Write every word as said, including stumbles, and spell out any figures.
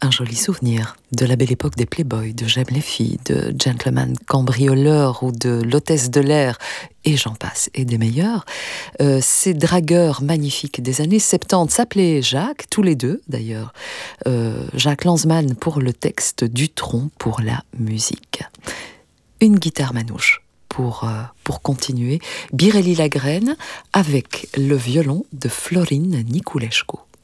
un joli souvenir de la belle époque des Playboys, de J'aime les filles, de Gentleman cambrioleur ou de l'hôtesse de l'air, et j'en passe, et des meilleurs. Euh, ces dragueurs magnifiques des années soixante-dix s'appelaient Jacques, tous les deux d'ailleurs. Euh, Jacques Lanzmann pour le texte, Dutronc pour la musique. Une guitare manouche pour, euh, pour continuer. Birelli Lagrène avec le violon de Florine Niculescu.